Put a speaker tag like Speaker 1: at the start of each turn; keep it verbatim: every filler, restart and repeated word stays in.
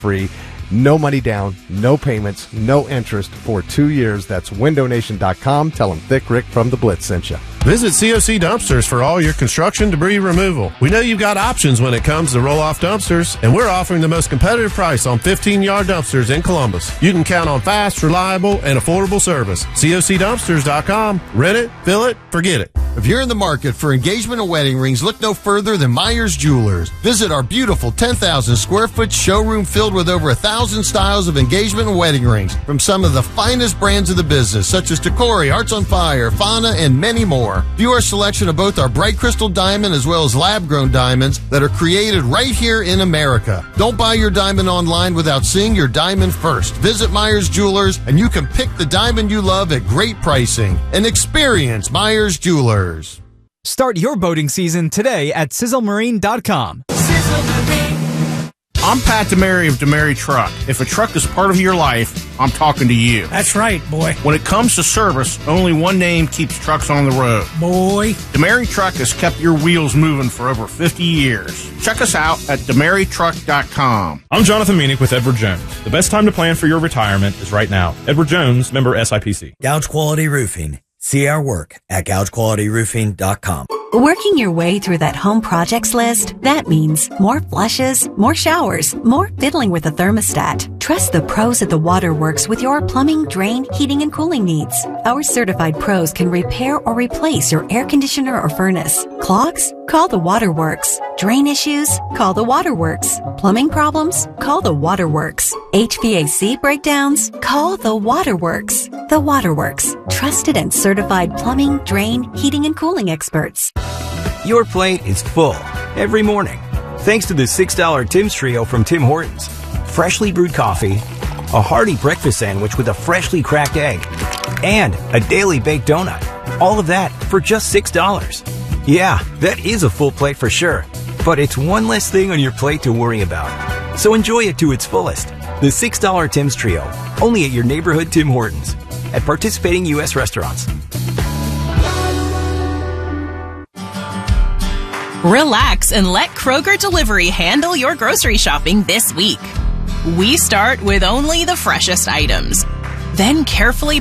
Speaker 1: free. No money down, no payments, no interest for two years. That's window nation dot com. Tell them Thick Rick from the Blitz sent you.
Speaker 2: Visit C O C Dumpsters for all your construction debris removal. We know you've got options when it comes to roll-off dumpsters, and we're offering the most competitive price on fifteen-yard dumpsters in Columbus. You can count on fast, reliable, and affordable service. C O C dumpsters dot com. Rent it, fill it, forget it.
Speaker 3: If you're in the market for engagement and wedding rings, look no further than Myers Jewelers. Visit our beautiful ten thousand square foot showroom filled with over a thousand styles of engagement and wedding rings from some of the finest brands of the business, such as Tacori, Hearts on Fire, Fauna, and many more. View our selection of both our bright crystal diamond as well as lab-grown diamonds that are created right here in America. Don't buy your diamond online without seeing your diamond first. Visit Myers Jewelers and you can pick the diamond you love at great pricing. And experience Myers Jewelers.
Speaker 4: Start your boating season today at sizzle marine dot com.
Speaker 5: I'm Pat DeMary of DeMary Truck. If a truck is part of your life, I'm talking to you.
Speaker 6: That's right, boy.
Speaker 5: When it comes to service, only one name keeps trucks on the road.
Speaker 6: Boy.
Speaker 5: DeMary Truck has kept your wheels moving for over fifty years. Check us out at demary truck dot com.
Speaker 7: I'm Jonathan Meanick with Edward Jones. The best time to plan for your retirement is right now. Edward Jones, member S I P C.
Speaker 8: Gouge Quality Roofing. See our work at gouge quality roofing dot com.
Speaker 9: Working your way through that home projects list, that means more flushes, more showers, more fiddling with the thermostat. Trust the pros at the Waterworks with your plumbing, drain, heating, and cooling needs. Our certified pros can repair or replace your air conditioner or furnace. Clogs? Call the Waterworks. Drain issues? Call the Waterworks. Plumbing problems? Call the Waterworks. H V A C breakdowns? Call the Waterworks. The Waterworks. Trusted and certified plumbing, drain, heating, and cooling experts.
Speaker 10: Your plate is full every morning thanks to the six dollar Tim's Trio from Tim Hortons. Freshly brewed coffee, a hearty breakfast sandwich with a freshly cracked egg, and a daily baked donut. All of that for just six dollars. Yeah, that is a full plate for sure, but it's one less thing on your plate to worry about. So enjoy it to its fullest. The six dollar Tim's Trio, only at your neighborhood Tim Hortons, at participating U S restaurants.
Speaker 11: Relax and let Kroger Delivery handle your grocery shopping this week. We start with only the freshest items, then carefully